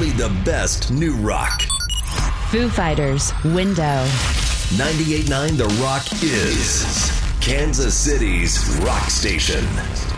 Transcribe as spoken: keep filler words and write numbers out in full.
only the best new rock. Foo Fighters, Window. ninety-eight point nine The Rock is Kansas City's rock station.